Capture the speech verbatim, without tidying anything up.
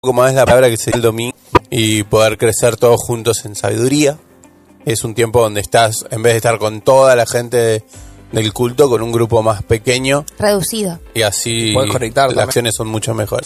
Como es la palabra que se dio el domingo y poder crecer todos juntos en sabiduría. Es un tiempo donde estás, en vez de estar con toda la gente de, del culto, con un grupo más pequeño. Reducido. Y así Puedes conectar las también. acciones son mucho mejores.